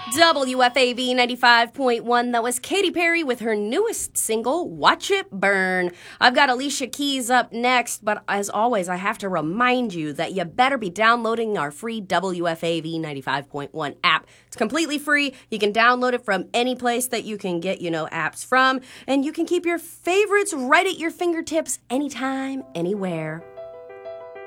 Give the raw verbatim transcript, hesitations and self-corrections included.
W F A V ninety-five point one. That was Katy Perry with her newest single, Watch It Burn. I've got Alicia Keys up next, but as always, I have to remind you that you better be downloading our free W F A V ninety-five point one app. It's completely free. You can download it from any place that you can get, you know, apps from, and you can keep your favorites right at your fingertips anytime, anywhere.